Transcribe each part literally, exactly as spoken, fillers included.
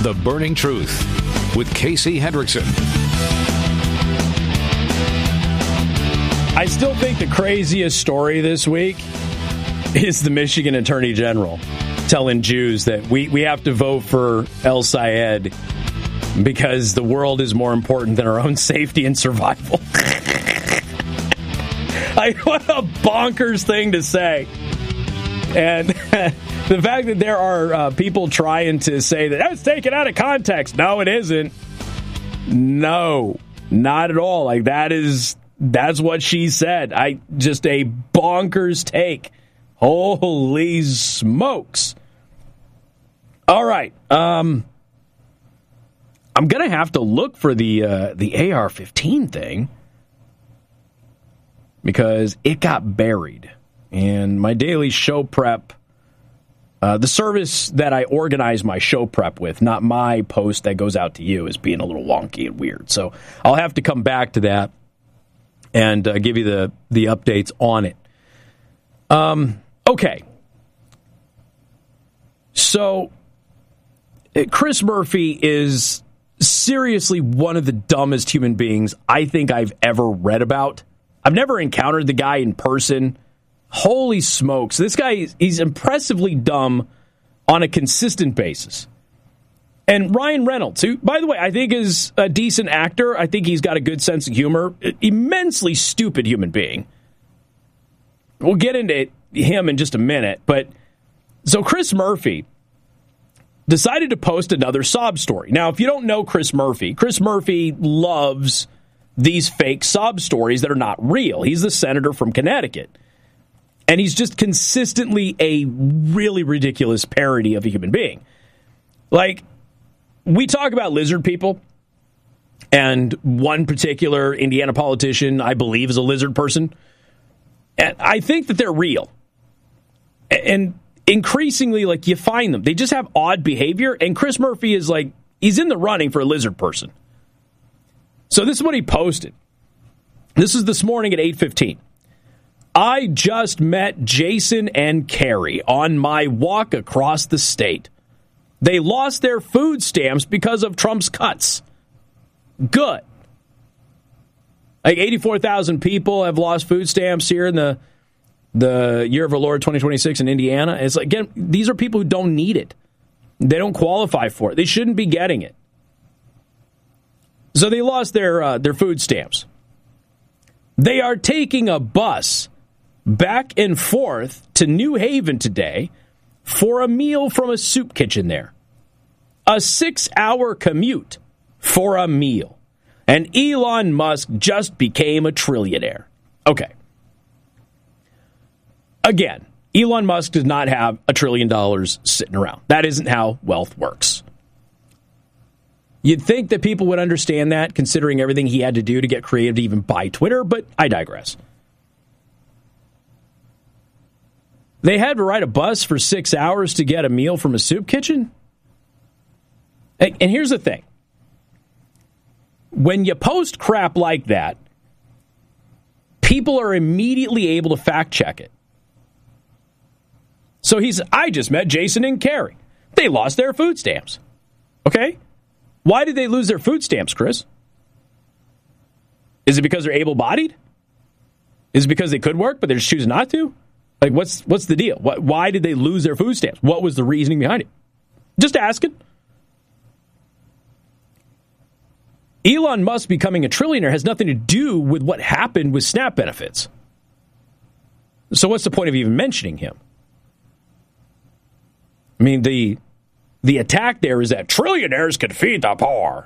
The Burning Truth with Casey Hendrickson. I still think the craziest story this week is the Michigan Attorney General telling Jews that we, we have to vote for El Sayed because the world is more important than our own safety and survival. I, what a bonkers thing to say. And the fact that there are uh, people trying to say that that's taken out of context. No, it isn't. No, not at all. Like that is, that's what she said. I just a bonkers take. Holy smokes. All right. Um, I'm going to have to look for the uh, the A R fifteen thing because it got buried. And my daily show prep, uh, the service that I organize my show prep with, not my post that goes out to you, is being a little wonky and weird. So I'll have to come back to that and uh, give you the, the updates on it. Um, okay. So Chris Murphy is seriously one of the dumbest human beings I think I've ever read about. I've never encountered the guy in person. Holy smokes. This guy, he's impressively dumb on a consistent basis. And Ryan Reynolds, who, by the way, I think is a decent actor. I think he's got a good sense of humor. Immensely stupid human being. We'll get into him in just a minute. But so Chris Murphy decided to post another sob story. Now, if you don't know Chris Murphy, Chris Murphy loves these fake sob stories that are not real. He's the senator from Connecticut. And he's just consistently a really ridiculous parody of a human being. Like, we talk about lizard people, and one particular Indiana politician, I believe, is a lizard person. And I think that they're real. And increasingly, like, you find them. They just have odd behavior, and Chris Murphy is like, he's in the running for a lizard person. So this is what he posted. This is this morning at eight fifteen. I just met Jason and Carrie on my walk across the state. They lost their food stamps because of Trump's cuts. Good. Like eighty-four thousand people have lost food stamps here in the the year of our Lord twenty twenty-six in Indiana. It's like, again, these are people who don't need it. They don't qualify for it. They shouldn't be getting it. So they lost their uh, their food stamps. They are taking a bus back and forth to New Haven today for a meal from a soup kitchen there. A six-hour commute for a meal. And Elon Musk just became a trillionaire. Okay. Again, Elon Musk does not have a trillion dollars sitting around. That isn't how wealth works. You'd think that people would understand that, considering everything he had to do to get creative to even buy Twitter, but I digress. They had to ride a bus for six hours to get a meal from a soup kitchen? And here's the thing. When you post crap like that, people are immediately able to fact check it. So he's, I just met Jason and Carrie. They lost their food stamps. Okay? Why did they lose their food stamps, Chris? Is it because they're able-bodied? Is it because they could work, but they're just choosing not to? Like, what's what's the deal? What, why did they lose their food stamps? What was the reasoning behind it? Just asking. Elon Musk becoming a trillionaire has nothing to do with what happened with SNAP benefits. So what's the point of even mentioning him? I mean, the the attack there is that trillionaires can feed the poor.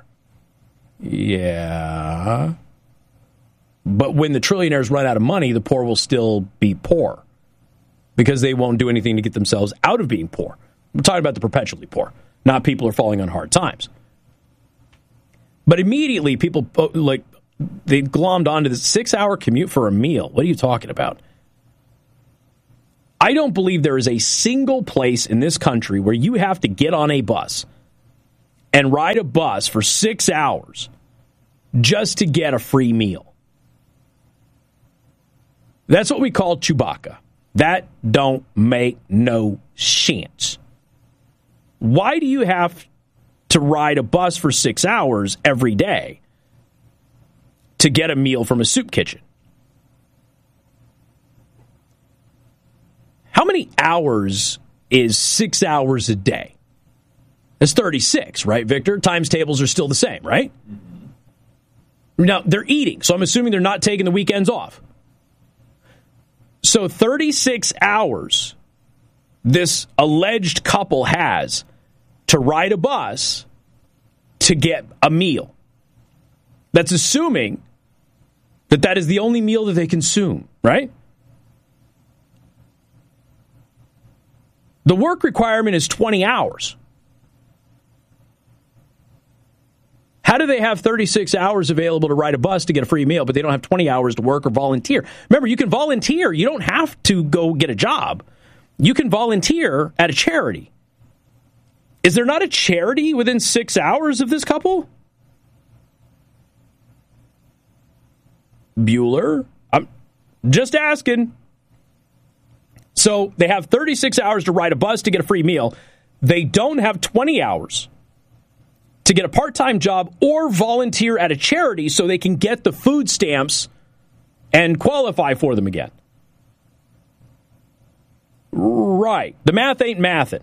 Yeah. But when the trillionaires run out of money, the poor will still be poor because they won't do anything to get themselves out of being poor. We're talking about the perpetually poor, not people who are falling on hard times. But immediately people, like, they glommed onto this six-hour commute for a meal. What are you talking about? I don't believe there is a single place in this country where you have to get on a bus and ride a bus for six hours just to get a free meal. That's what we call Chewbacca. That don't make no sense. Why do you have to ride a bus for six hours every day to get a meal from a soup kitchen. How many hours is six hours a day? That's thirty-six, right, Victor? Times tables are still the same, right? Mm-hmm. Now, they're eating, so I'm assuming they're not taking the weekends off. So thirty-six hours this alleged couple has to ride a bus to get a meal. That's assuming that that is the only meal that they consume, right? The work requirement is twenty hours. How do they have thirty-six hours available to ride a bus to get a free meal, but they don't have twenty hours to work or volunteer? Remember, you can volunteer. You don't have to go get a job. You can volunteer at a charity. Is there not a charity within six hours of this couple? Bueller? I'm just asking. So they have thirty-six hours to ride a bus to get a free meal. They don't have twenty hours to get a part-time job or volunteer at a charity so they can get the food stamps and qualify for them again. Right. The math ain't mathin'.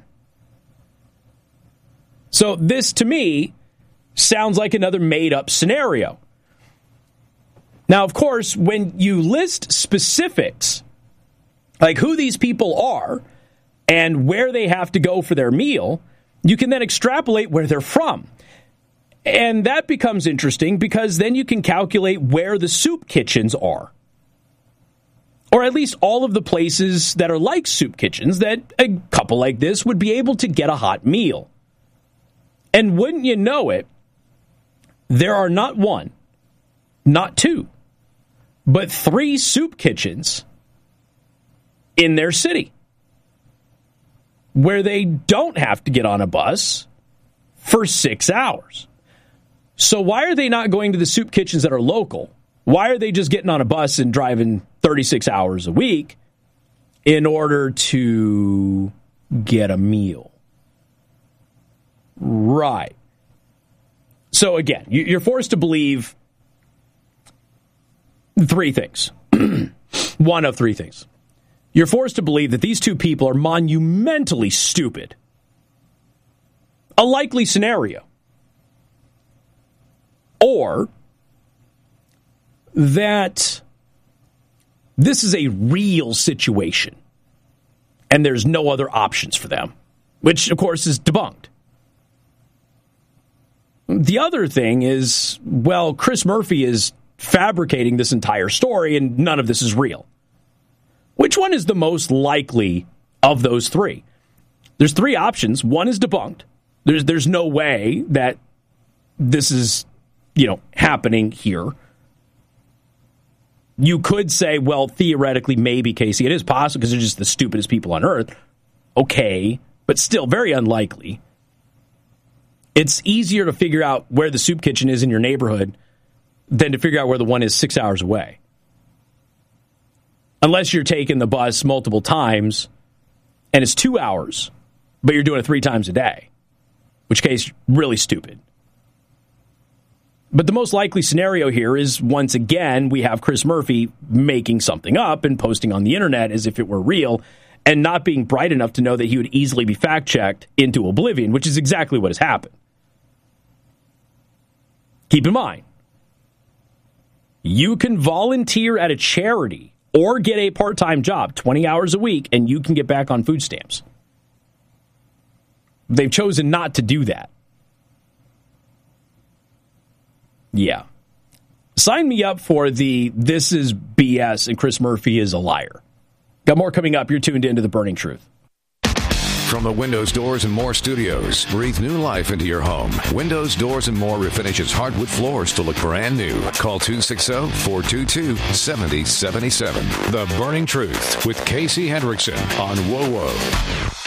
So this, to me, sounds like another made-up scenario. Now, of course, when you list specifics, like who these people are and where they have to go for their meal, you can then extrapolate where they're from. And that becomes interesting because then you can calculate where the soup kitchens are. Or at least all of the places that are like soup kitchens that a couple like this would be able to get a hot meal. And wouldn't you know it, there are not one, not two, but three soup kitchens in their city where they don't have to get on a bus for six hours. So why are they not going to the soup kitchens that are local? Why are they just getting on a bus and driving thirty-six hours a week in order to get a meal? Right. So again, you're forced to believe three things. One of three things. You're forced to believe that these two people are monumentally stupid. A likely scenario. Or that this is a real situation and there's no other options for them, which, of course, is debunked. The other thing is, well, Chris Murphy is fabricating this entire story and none of this is real. Which one is the most likely of those three? There's three options. One is debunked. There's there's no way that this is, you know, happening here. You could say, well, theoretically, maybe, Casey, it is possible because they're just the stupidest people on earth. Okay, but still very unlikely. It's easier to figure out where the soup kitchen is in your neighborhood than to figure out where the one is six hours away. Unless you're taking the bus multiple times and it's two hours, but you're doing it three times a day, in which case, really stupid. But the most likely scenario here is, once again, we have Chris Murphy making something up and posting on the internet as if it were real and not being bright enough to know that he would easily be fact-checked into oblivion, which is exactly what has happened. Keep in mind, you can volunteer at a charity or get a part-time job, twenty hours a week, and you can get back on food stamps. They've chosen not to do that. Yeah. Sign me up for the this is B S and Chris Murphy is a liar. Got more coming up. You're tuned into The Burning Truth. From the Windows, Doors, and More studios, breathe new life into your home. Windows, Doors, and More refinishes hardwood floors to look brand new. Call two six zero, four two two, seven zero seven seven. The Burning Truth with Casey Hendrickson on W O W O.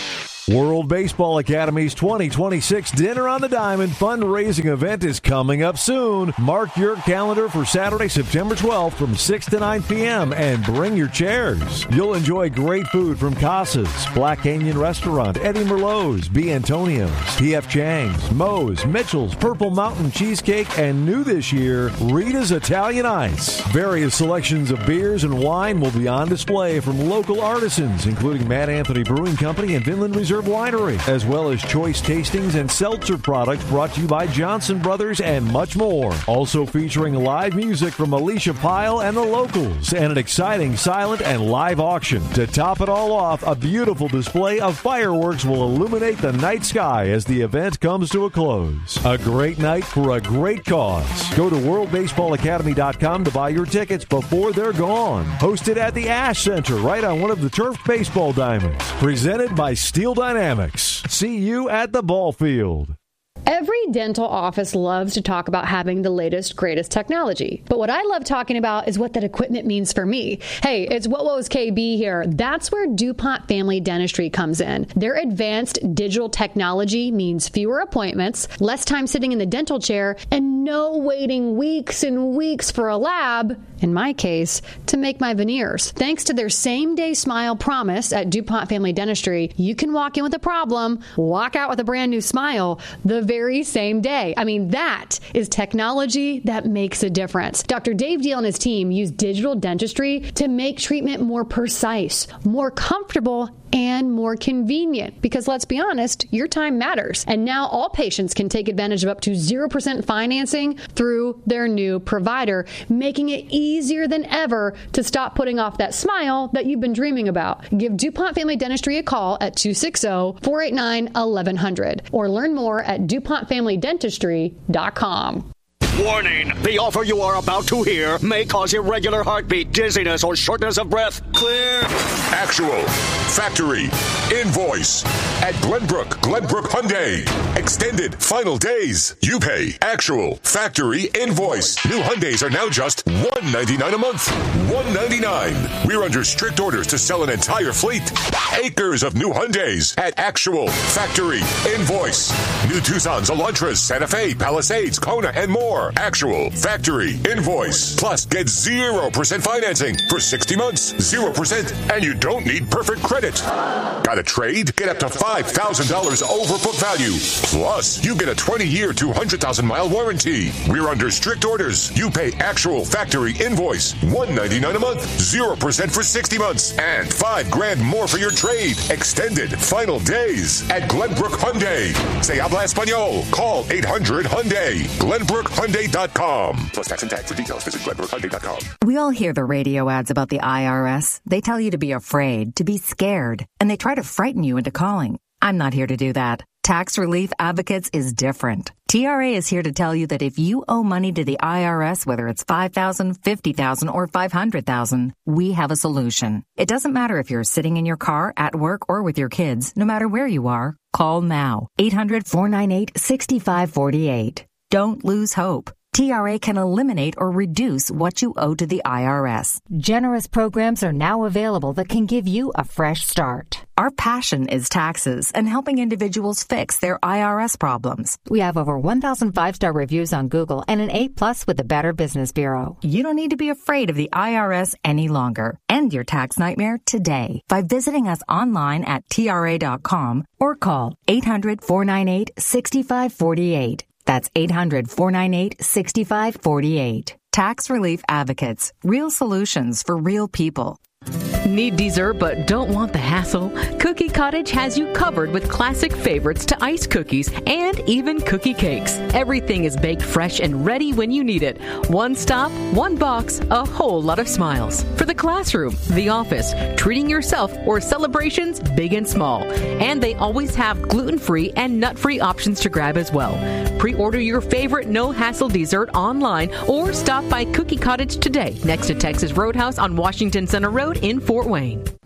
World Baseball Academy's twenty twenty-six Dinner on the Diamond fundraising event is coming up soon. Mark your calendar for Saturday, September twelfth from six to nine p.m. and bring your chairs. You'll enjoy great food from Casas, Black Canyon Restaurant, Eddie Merlot's, B. Antonio's, P F. Chang's, Moe's, Mitchell's, Purple Mountain Cheesecake, and new this year, Rita's Italian Ice. Various selections of beers and wine will be on display from local artisans, including Mad Anthony Brewing Company and Vinland Reserve Winery, as well as choice tastings and seltzer products brought to you by Johnson Brothers and much more. Also featuring live music from Alicia Pyle and the Locals, and an exciting silent and live auction. To top it all off, a beautiful display of fireworks will illuminate the night sky as the event comes to a close. A great night for a great cause. Go to world baseball academy dot com to buy your tickets before they're gone. Hosted at the Ash Center, right on one of the turfed baseball diamonds. Presented by Steel Dynamics. See you at the ball field. Every dental office loves to talk about having the latest, greatest technology. But what I love talking about is what that equipment means for me. Hey, it's What Woes K B here. That's where DuPont Family Dentistry comes in. Their advanced digital technology means fewer appointments, less time sitting in the dental chair, and no waiting weeks and weeks for a lab, in my case, to make my veneers. Thanks to their same-day smile promise at DuPont Family Dentistry, you can walk in with a problem, walk out with a brand new smile the very same day. I mean, that is technology that makes a difference. Doctor Dave Deal and his team use digital dentistry to make treatment more precise, more comfortable, and more convenient. Because let's be honest, your time matters. And now all patients can take advantage of up to zero percent financing through their new provider, making it easier than ever to stop putting off that smile that you've been dreaming about. Give DuPont Family Dentistry a call at two six zero, four eight nine, eleven hundred or learn more at DuPont Family Dentistry dot com. Warning! The offer you are about to hear may cause irregular heartbeat, dizziness, or shortness of breath. Clear! Actual, factory, invoice. At Glenbrook, Glenbrook Hyundai. Extended final days. You pay actual, factory, invoice. New Hyundais are now just one hundred ninety-nine dollars a month. one hundred ninety-nine dollars. We're under strict orders to sell an entire fleet. Acres of new Hyundais at actual, factory, invoice. New Tucsons, Elantras, Santa Fe, Palisades, Kona, and more. Actual, factory, invoice. Plus, get zero percent financing for sixty months. zero percent. And you don't need perfect credit. Got a trade? Get up to five thousand dollars over book value. Plus, you get a twenty-year, two hundred thousand mile warranty. We're under strict orders. You pay actual, factory, invoice. one hundred ninety-nine dollars a month. zero percent for sixty months. And five grand more for your trade. Extended final days at Glenbrook Hyundai. Se habla español. Call eight hundred Hyundai. Glenbrook Hyundai dot com. Plus tax and tag. For details, visit Glenbrook Hyundai dot com. We all hear the radio ads about the I R S. They tell you to be afraid, to be scared, and they try to frighten you into calling. I'm not here to do that. Tax Relief Advocates is different. T R A is here to tell you that if you owe money to the I R S, whether it's five thousand dollars, fifty thousand dollars, or five hundred thousand dollars, we have a solution. It doesn't matter if you're sitting in your car, at work, or with your kids. No matter where you are, call now. eight hundred, four nine eight, six five four eight. Don't lose hope. T R A can eliminate or reduce what you owe to the I R S. Generous programs are now available that can give you a fresh start. Our passion is taxes and helping individuals fix their I R S problems. We have over one thousand five-star reviews on Google and an A plus with the Better Business Bureau. You don't need to be afraid of the I R S any longer. End your tax nightmare today by visiting us online at T R A dot com or call eight hundred, four nine eight, six five four eight. That's eight hundred, four nine eight, six five four eight. Tax Relief Advocates. Real solutions for real people. Need dessert but don't want the hassle? Cookie Cottage has you covered with classic favorites to ice cookies and even cookie cakes. Everything is baked fresh and ready when you need it. One stop, one box, a whole lot of smiles. For the classroom, the office, treating yourself, or celebrations big and small. And they always have gluten-free and nut-free options to grab as well. Pre-order your favorite no-hassle dessert online or stop by Cookie Cottage today next to Texas Roadhouse on Washington Center Road in Fort Wayne. The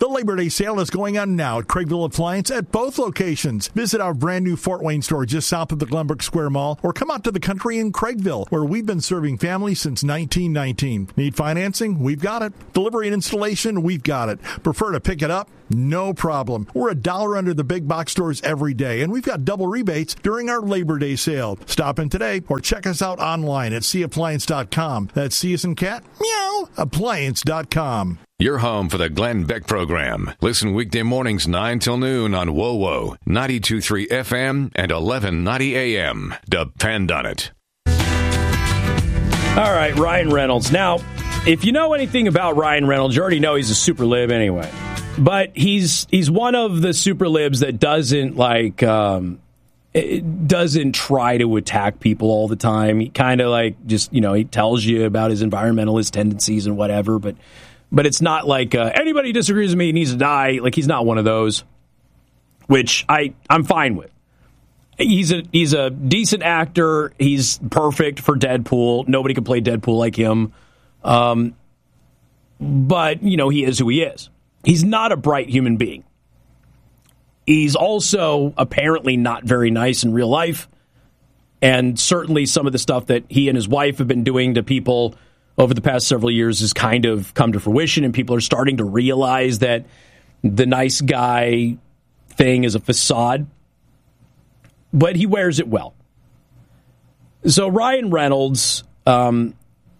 The Labor Day sale is going on now at Craigville Appliance at both locations. Visit our brand new Fort Wayne store just south of the Glenbrook Square Mall or come out to the country in Craigville, where we've been serving families since nineteen nineteen. Need financing? We've got it. Delivery and installation? We've got it. Prefer to pick it up? No problem. We're a dollar under the big box stores every day, and we've got double rebates during our Labor Day sale. Stop in today or check us out online at c appliance dot com. That's C as in cat, meow, appliance dot com. Your home for the Glenn Beck Program. Listen weekday mornings nine till noon on W O W O, ninety-two point three F M and eleven ninety A M. Depend on it. All right, Ryan Reynolds. Now, if you know anything about Ryan Reynolds, you already know he's a super lib anyway. But he's he's one of the super libs that doesn't like um, it doesn't try to attack people all the time. He kind of like just you know he tells you about his environmentalist tendencies and whatever. But but it's not like uh, anybody disagrees with me needs to die. Like he's not one of those, which I I'm fine with. He's a he's a decent actor. He's perfect for Deadpool. Nobody can play Deadpool like him. Um, but you know he is who he is. He's not a bright human being. He's also apparently not very nice in real life. And certainly some of the stuff that he and his wife have been doing to people over the past several years has kind of come to fruition. And people are starting to realize that the nice guy thing is a facade. But he wears it well. So Ryan Reynolds um,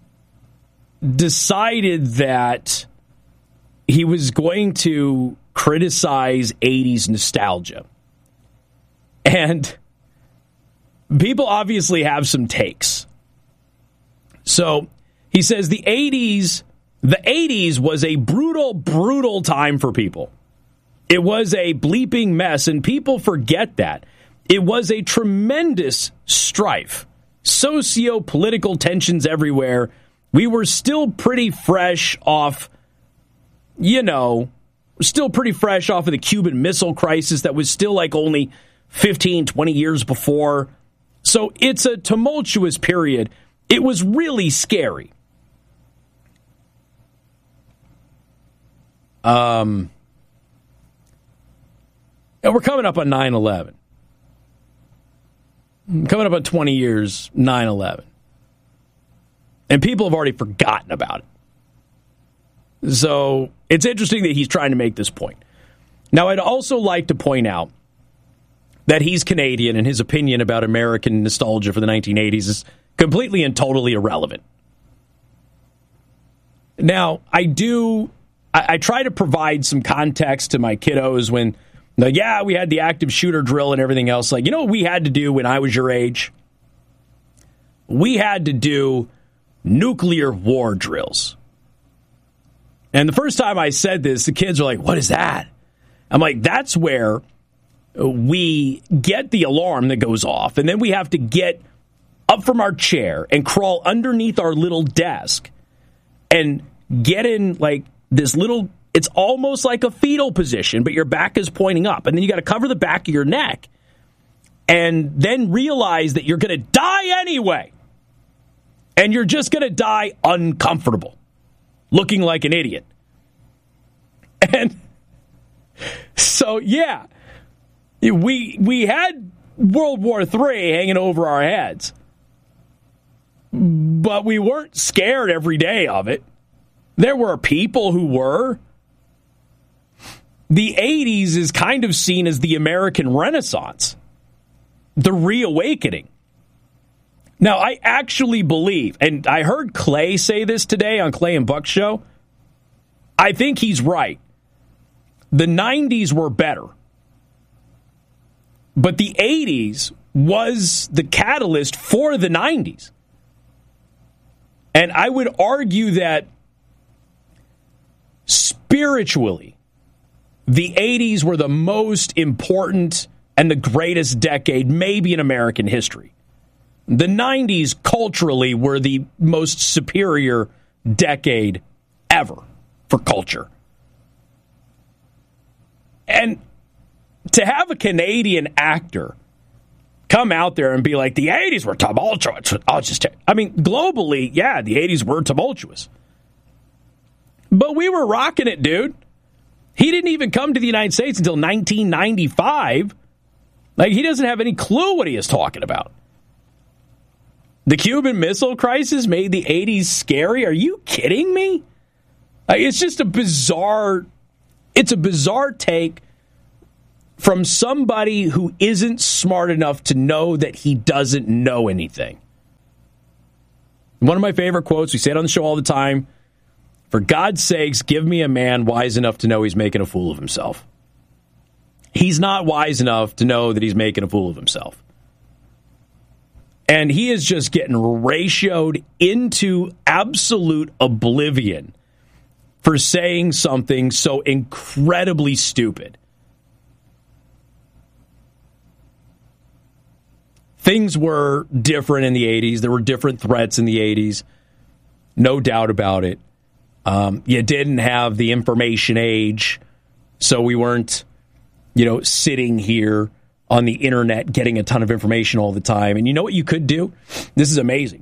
decided that he was going to criticize eighties nostalgia. And people obviously have some takes. So he says the eighties, the eighties was a brutal, brutal time for people. It was a bleeping mess, and people forget that. It was a tremendous strife. Socio-political tensions everywhere. We were still pretty fresh off You know, still pretty fresh off of the Cuban Missile Crisis that was still like only fifteen, twenty years before. So it's a tumultuous period. It was really scary. Um, and we're coming up on nine eleven. Coming up on twenty years, nine eleven. And people have already forgotten about it. So it's interesting that he's trying to make this point. Now, I'd also like to point out that he's Canadian and his opinion about American nostalgia for the nineteen eighties is completely and totally irrelevant. Now, I do, I, I try to provide some context to my kiddos when, like, yeah, we had the active shooter drill and everything else. Like, you know what we had to do when I was your age? We had to do nuclear war drills. And the first time I said this, the kids were like, what is that? I'm like, that's where we get the alarm that goes off, and then we have to get up from our chair and crawl underneath our little desk and get in like this little, it's almost like a fetal position, but your back is pointing up. And then you got to cover the back of your neck and then realize that you're going to die anyway. And you're just going to die uncomfortable, looking like an idiot. And so, yeah, we we had World War Three hanging over our heads, but we weren't scared every day of it. There were people who were. The eighties is kind of seen as the American Renaissance, the reawakening. Now, I actually believe, and I heard Clay say this today on Clay and Buck's show, I think he's right. The nineties were better. But the eighties was the catalyst for the nineties. And I would argue that spiritually, the eighties were the most important and the greatest decade, maybe in American history. The nineties, culturally, were the most superior decade ever for culture. And to have a Canadian actor come out there and be like, the eighties were tumultuous. I'll just tell you. I mean, globally, yeah, the eighties were tumultuous. But we were rocking it, dude. He didn't even come to the United States until nineteen ninety-five. Like, he doesn't have any clue what he is talking about. The Cuban Missile Crisis made the eighties scary? Are you kidding me? Like, it's just a bizarre, it's a bizarre take from somebody who isn't smart enough to know that he doesn't know anything. One of my favorite quotes, we say it on the show all the time, for God's sakes, give me a man wise enough to know he's making a fool of himself. He's not wise enough to know that he's making a fool of himself. And he is just getting ratioed into absolute oblivion for saying something so incredibly stupid. Things were different in the eighties. There were different threats in the eighties. No doubt about it. Um, you didn't have the information age, so we weren't, you know, sitting here on the internet getting a ton of information all the time. And you know what you could do? This is amazing.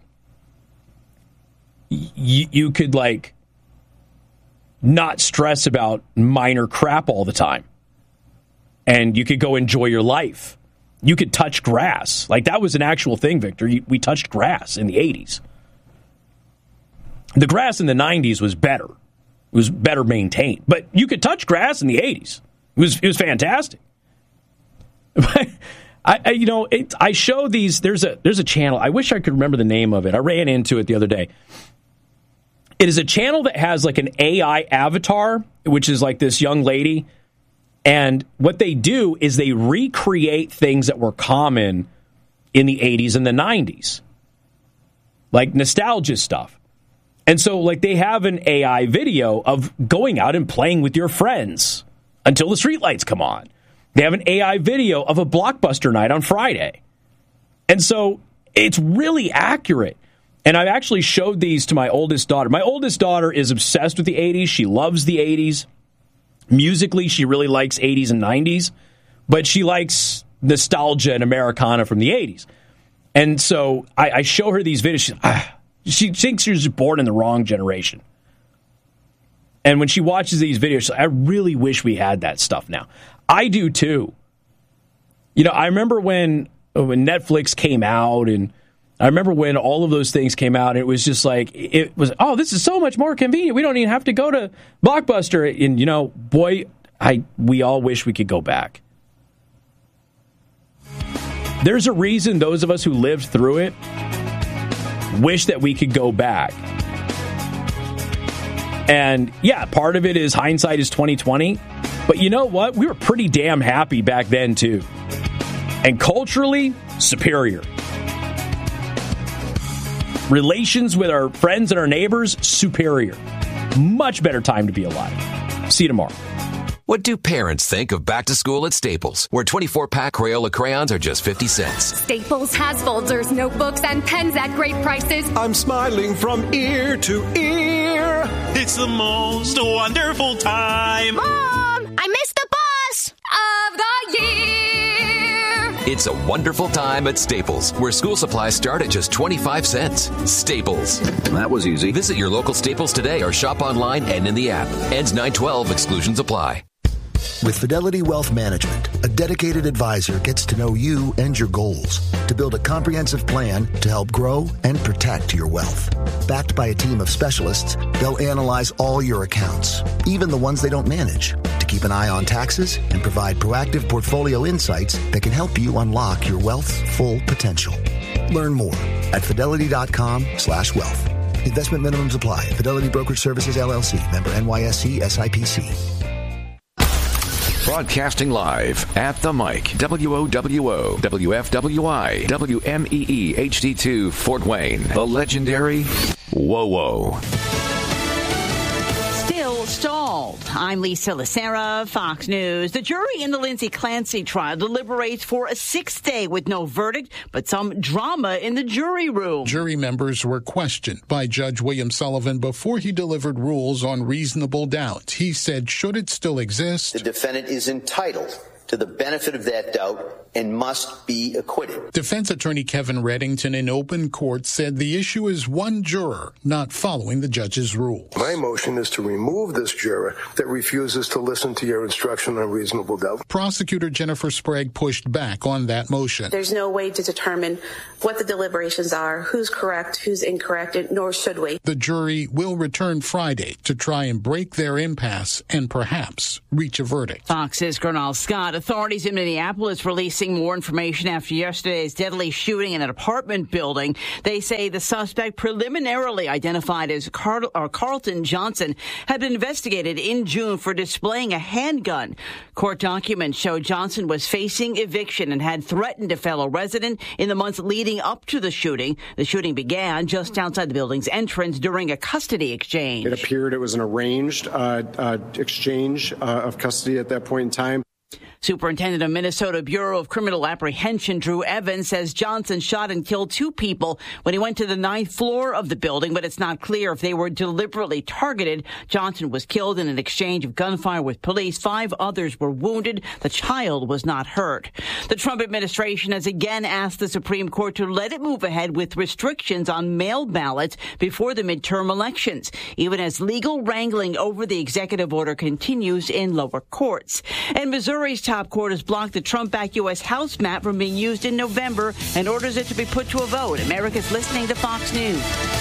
You, you could, like, not stress about minor crap all the time. And you could go enjoy your life. You could touch grass. Like, that was an actual thing, Victor. You, we touched grass in the eighties. The grass in the nineties was better. It was better maintained. But you could touch grass in the eighties. It was it was fantastic. I, I you know, it, I show these. There's a there's a channel. I wish I could remember the name of it. I ran into it the other day. It is a channel that has like an A I avatar, which is like this young lady. And what they do is they recreate things that were common in the eighties and the nineties, like nostalgia stuff. And so, like, they have an A I video of going out and playing with your friends until the streetlights come on. They have an A I video of a Blockbuster night on Friday. And so it's really accurate. And I've actually showed these to my oldest daughter. My oldest daughter is obsessed with the eighties. She loves the eighties. Musically, she really likes eighties and nineties. But she likes nostalgia and Americana from the eighties. And so I, I show her these videos. She's ah. She thinks she was born in the wrong generation. And when she watches these videos, she's like, I really wish we had that stuff now. I do too. You know, I remember when when Netflix came out, and I remember when all of those things came out, and it was just like, it was, oh, this is so much more convenient. We don't even have to go to Blockbuster. And, you know, boy, I we all wish we could go back. There's a reason those of us who lived through it wish that we could go back. And yeah, part of it is hindsight is twenty twenty. But you know what? We were pretty damn happy back then too. And culturally, superior. Relations with our friends and our neighbors, superior. Much better time to be alive. See you tomorrow. What do parents think of back to school at Staples, where twenty-four pack Crayola crayons are just fifty cents? Staples has folders, notebooks, and pens at great prices. I'm smiling from ear to ear. It's the most wonderful time. Mom, I missed the bus of the year. It's a wonderful time at Staples, where school supplies start at just twenty-five cents. Staples. That was easy. Visit your local Staples today or shop online and in the app. Ends nine twelve. Exclusions apply. With Fidelity Wealth Management, a dedicated advisor gets to know you and your goals to build a comprehensive plan to help grow and protect your wealth. Backed by a team of specialists, they'll analyze all your accounts, even the ones they don't manage, to keep an eye on taxes and provide proactive portfolio insights that can help you unlock your wealth's full potential. Learn more at fidelity.com slash wealth. Investment minimums apply. Fidelity Brokerage Services, L L C. Member N Y S C S I P C. Broadcasting live at the mic, W O W O, W F W I, W M E E H D two, Fort Wayne, the legendary Whoa Whoa. Still stalled. I'm Lisa Lacera, Fox News. The jury in the Lindsay Clancy trial deliberates for a sixth day with no verdict, but some drama in the jury room. Jury members were questioned by Judge William Sullivan before he delivered rules on reasonable doubt. He said, should it still exist? The defendant is entitled to the benefit of that doubt and must be acquitted. Defense attorney Kevin Reddington in open court said the issue is one juror not following the judge's rule. My motion is to remove this juror that refuses to listen to your instruction on reasonable doubt. Prosecutor Jennifer Sprague pushed back on that motion. There's no way to determine what the deliberations are, who's correct, who's incorrect, nor should we. The jury will return Friday to try and break their impasse and perhaps reach a verdict. Fox's Gernal Scott. Authorities in Minneapolis releasing more information after yesterday's deadly shooting in an apartment building. They say the suspect, preliminarily identified as Carl- or Carlton Johnson, had been investigated in June for displaying a handgun. Court documents show Johnson was facing eviction and had threatened a fellow resident in the months leading up to the shooting. The shooting began just outside the building's entrance during a custody exchange. It appeared it was an arranged uh, uh, exchange uh, of custody at that point in time. Superintendent of Minnesota Bureau of Criminal Apprehension Drew Evans says Johnson shot and killed two people when he went to the ninth floor of the building, but it's not clear if they were deliberately targeted. Johnson was killed in an exchange of gunfire with police. Five others were wounded. The child was not hurt. The Trump administration has again asked the Supreme Court to let it move ahead with restrictions on mail ballots before the midterm elections, even as legal wrangling over the executive order continues in lower courts. And Missouri's top court has blocked the Trump-backed U S House map from being used in November and orders it to be put to a vote. America's listening to Fox News.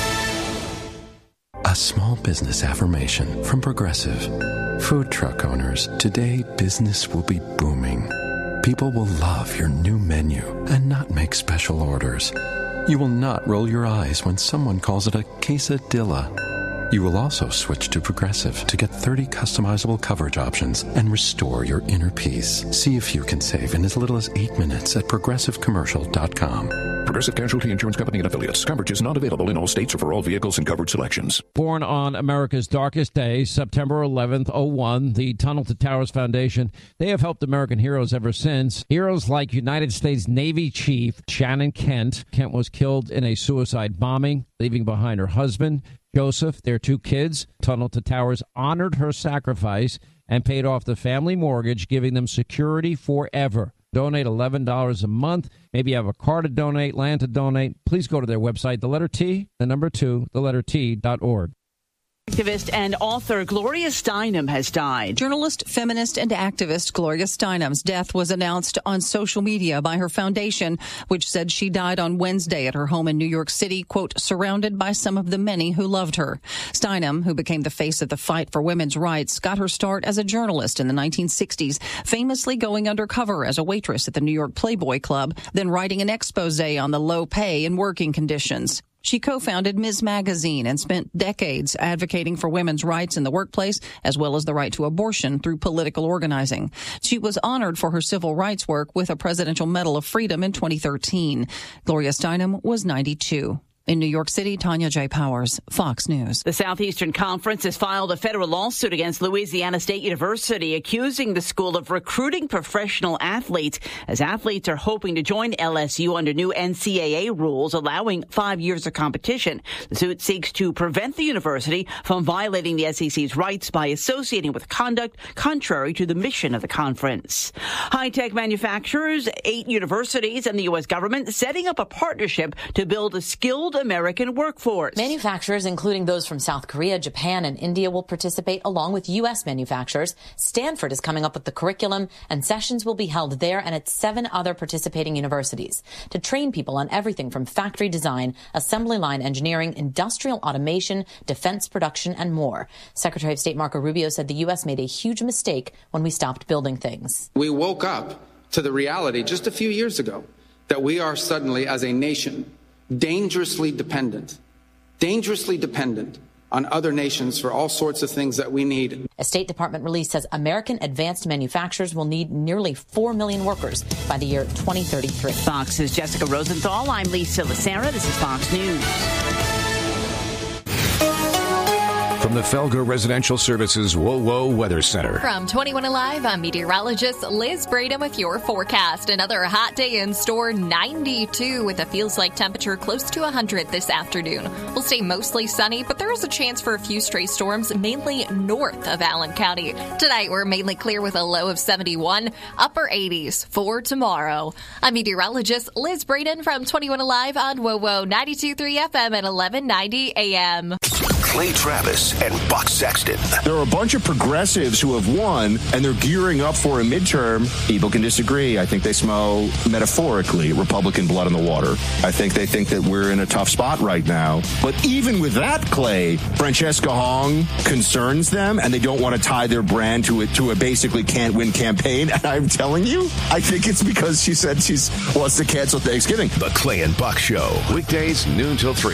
A small business affirmation from Progressive. Food truck owners, today business will be booming. People will love your new menu and not make special orders. You will not roll your eyes when someone calls it a quesadilla. You will also switch to Progressive to get thirty customizable coverage options and restore your inner peace. See if you can save in as little as eight minutes at progressive commercial dot com. Progressive Casualty Insurance Company and Affiliates. Coverage is not available in all states or for all vehicles and coverage selections. Born on America's darkest day, September eleventh, oh one, the Tunnel to Towers Foundation, they have helped American heroes ever since. Heroes like United States Navy Chief Shannon Kent. Kent was killed in a suicide bombing, leaving behind her husband, Joseph, their two kids. Tunnel to Towers honored her sacrifice and paid off the family mortgage, giving them security forever. Donate eleven dollars a month. Maybe you have a car to donate, land to donate. Please go to their website, the letter T, the number two, the letter T dot org. Activist and author Gloria Steinem has died. Journalist, feminist, and activist Gloria Steinem's death was announced on social media by her foundation, which said she died on Wednesday at her home in New York City, quote, surrounded by some of the many who loved her. Steinem, who became the face of the fight for women's rights, got her start as a journalist in the nineteen sixties, famously going undercover as a waitress at the New York Playboy Club, then writing an expose on the low pay and working conditions. She co-founded Miz Magazine and spent decades advocating for women's rights in the workplace, as well as the right to abortion through political organizing. She was honored for her civil rights work with a Presidential Medal of Freedom in twenty thirteen. Gloria Steinem was ninety-two. In New York City, Tanya J. Powers, Fox News. The Southeastern Conference has filed a federal lawsuit against Louisiana State University, accusing the school of recruiting professional athletes, as athletes are hoping to join L S U under new N C double A rules allowing five years of competition. The suit seeks to prevent the university from violating the S E C's rights by associating with conduct contrary to the mission of the conference. High-tech manufacturers, eight universities, and the U S government setting up a partnership to build a skilled American workforce. Manufacturers, including those from South Korea, Japan, and India, will participate along with U S manufacturers. Stanford is coming up with the curriculum, and sessions will be held there and at seven other participating universities to train people on everything from factory design, assembly line engineering, industrial automation, defense production, and more. Secretary of State Marco Rubio said the U S made a huge mistake when we stopped building things. We woke up to the reality just a few years ago that we are suddenly, as a nation, dangerously dependent, dangerously dependent on other nations for all sorts of things that we need. A State Department release says American advanced manufacturers will need nearly four million workers by the year twenty thirty-three. Fox's Jessica Rosenthal. I'm Lisa Lacera. This is Fox News. From the Felger Residential Services Whoa Whoa Weather Center. From twenty-one Alive, I'm meteorologist Liz Braden with your forecast. Another hot day in store, ninety-two with a feels like temperature close to one hundred this afternoon. We'll stay mostly sunny, but there is a chance for a few stray storms, mainly north of Allen County. Tonight, we're mainly clear with a low of seventy-one, upper eighties for tomorrow. I'm meteorologist Liz Braden from twenty-one Alive on Whoa Whoa ninety-two point three F M at eleven ninety A M. Clay Travis and Buck Sexton. There are a bunch of progressives who have won, and they're gearing up for a midterm. People can disagree. I think they smell, metaphorically, Republican blood in the water. I think they think that we're in a tough spot right now. But even with that, Clay, Francesca Hong concerns them, and they don't want to tie their brand to it to a basically can't-win campaign. And I'm telling you, I think it's because she said she wants to cancel Thanksgiving. The Clay and Buck Show, weekdays noon till three.